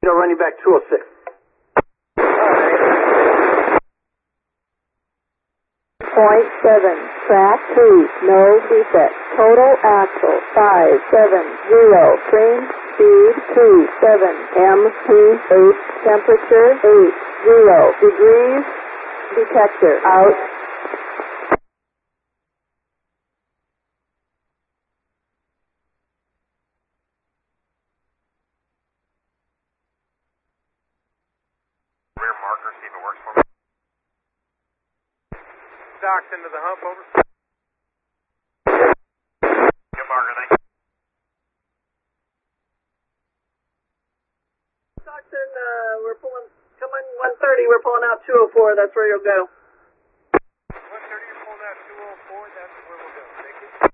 They'll run you back 206. Point 7, track 2, no defect. Total axle 570. Train speed 27. MP8. Temperature 80 degrees. Detector out. Rear marker, see if it works for me. Docks into the hump, over. Good marker, thank you. Stockton, we're pulling, coming 130, we're pulling out 204, that's where you'll go. 130, you're pulling out 204, that's where we'll go. Thank you.